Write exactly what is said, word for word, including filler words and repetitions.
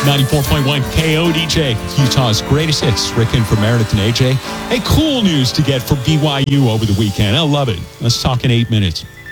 ninety-four point one K O D J, Utah's greatest hits. Rick in for Meredith and A J. Hey, cool news to get for B Y U over the weekend. I love it. Let's talk in eight minutes.